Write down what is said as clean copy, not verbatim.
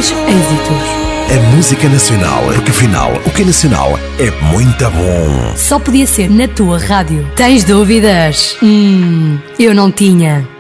grandes êxitos. A música nacional, porque afinal, o que é nacional é muito bom. Só podia ser na tua rádio. Tens dúvidas? Eu não tinha.